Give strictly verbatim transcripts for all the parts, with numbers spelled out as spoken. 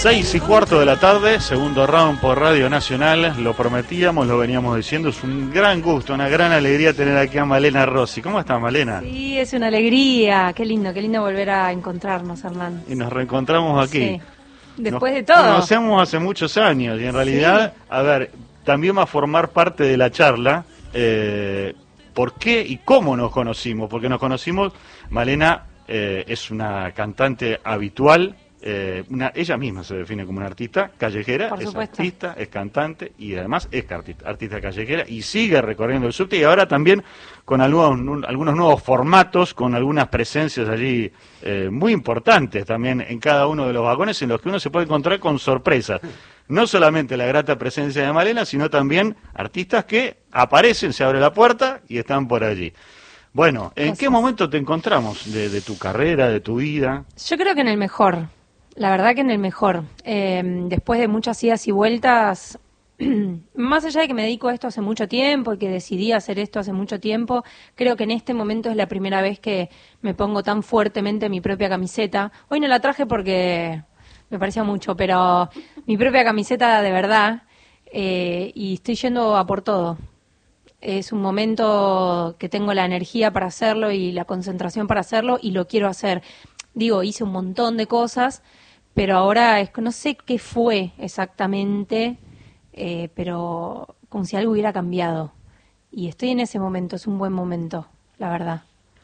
Seis y cuarto de la tarde, segundo round por Radio Nacional, lo prometíamos, lo veníamos diciendo, es un gran gusto, una gran alegría tener aquí a Malena Rossi. ¿Cómo estás, Malena? Sí, es una alegría, qué lindo, qué lindo volver a encontrarnos, Hernán. Y nos reencontramos aquí. Sí. Después nos, de todo. Nos conocemos hace muchos años y en realidad, sí. a ver, también va a formar parte de la charla, eh, ¿por qué y cómo nos conocimos? Porque nos conocimos, Malena eh, es una cantante habitual. Eh, una, ella misma se define como una artista callejera, es artista, es cantante y además es artista, artista callejera y sigue recorriendo el subte y ahora también con algunos, algunos nuevos formatos, con algunas presencias allí eh, muy importantes también en cada uno de los vagones en los que uno se puede encontrar con sorpresas. No solamente la grata presencia de Malena, sino también artistas que aparecen, se abre la puerta y están por allí. Bueno, ¿en Gracias. qué momento te encontramos de, de tu carrera, de tu vida? Yo creo que en el mejor. La verdad que en el mejor. Eh, después de muchas idas y vueltas, más allá de que me dedico a esto hace mucho tiempo y que decidí hacer esto hace mucho tiempo, creo que en este momento es la primera vez que me pongo tan fuertemente mi propia camiseta. Hoy no la traje porque me parecía mucho, pero mi propia camiseta de verdad, eh, y estoy yendo a por todo. Es un momento que tengo la energía para hacerlo y la concentración para hacerlo y lo quiero hacer. Digo, hice un montón de cosas, pero ahora es, no sé qué fue exactamente, eh, pero como si algo hubiera cambiado. Y estoy en ese momento, es un buen momento, la verdad.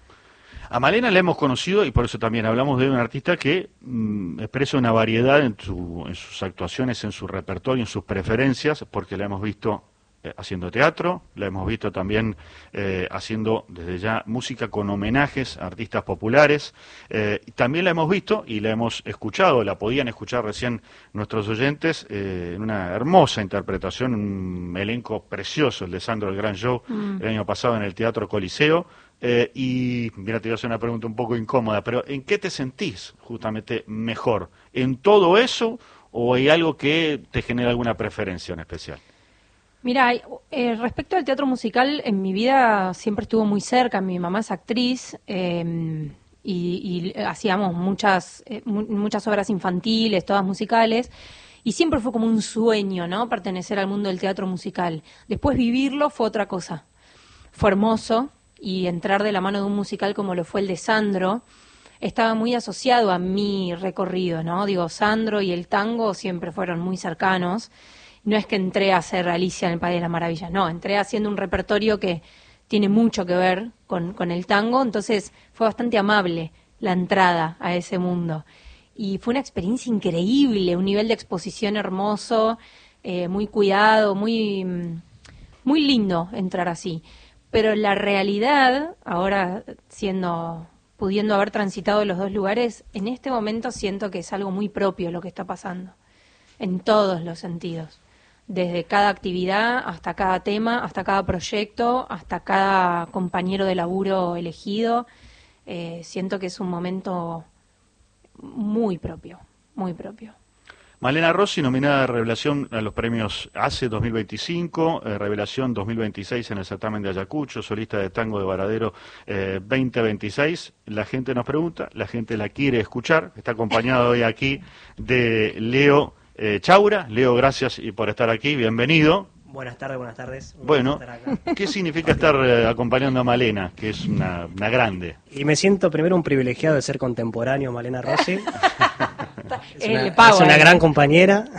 A Malena la hemos conocido y por eso también hablamos de un artista que mmm, expresa una variedad en, su, en sus actuaciones, en su repertorio, en sus preferencias, porque la hemos visto eh, haciendo teatro, la hemos visto también eh, haciendo desde ya música con homenajes a artistas populares, eh, y también la hemos visto y la hemos escuchado, la podían escuchar recién nuestros oyentes, eh, en una hermosa interpretación, un elenco precioso, el de Sandro el Gran Show, mm. el año pasado en el Teatro Coliseo. Eh, y mira, te voy a hacer una pregunta un poco incómoda, pero ¿en qué te sentís justamente mejor? ¿En todo eso o hay algo que te genera alguna preferencia en especial? Mira, eh, respecto al teatro musical, en mi vida siempre estuvo muy cerca. Mi mamá es actriz eh, y, y hacíamos muchas, eh, mu muchas obras infantiles, todas musicales, y siempre fue como un sueño, ¿no? Pertenecer al mundo del teatro musical. Después vivirlo fue otra cosa. Fue hermoso. Y entrar de la mano de un musical como lo fue el de Sandro, estaba muy asociado a mi recorrido, ¿no? Digo, Sandro y el tango siempre fueron muy cercanos. No es que entré a hacer Alicia en el País de las Maravillas, no, entré haciendo un repertorio que tiene mucho que ver con, con el tango, entonces fue bastante amable la entrada a ese mundo. Y fue una experiencia increíble, un nivel de exposición hermoso, eh, muy cuidado, muy, muy lindo entrar así. Pero la realidad, ahora siendo, pudiendo haber transitado los dos lugares, en este momento siento que es algo muy propio lo que está pasando, en todos los sentidos. Desde cada actividad, hasta cada tema, hasta cada proyecto, hasta cada compañero de laburo elegido. Eh, siento que es un momento muy propio, muy propio. Malena Rossi, nominada a Revelación a los premios ACE dos mil veinticinco, eh, Revelación dos mil veintiséis en el certamen de Ayacucho, solista de tango de Varadero eh, veinte veintiséis. La gente nos pregunta, la gente la quiere escuchar. Está acompañado hoy aquí de Leo eh, Chaura. Leo, gracias y por estar aquí, bienvenido. Buenas tardes, buenas tardes. Bueno, ¿qué significa estar eh, acompañando a Malena, que es una, una grande? Y me siento primero un privilegiado de ser contemporáneo a Malena Rossi. Es una, pago, es una eh. gran compañera.